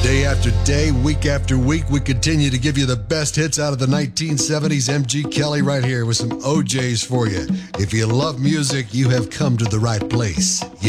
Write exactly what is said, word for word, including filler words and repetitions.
Day after day, week after week, we continue to give you the best hits out of the nineteen seventies. M G Kelly right here with some O Js for you. If you love music, you have come to the right place.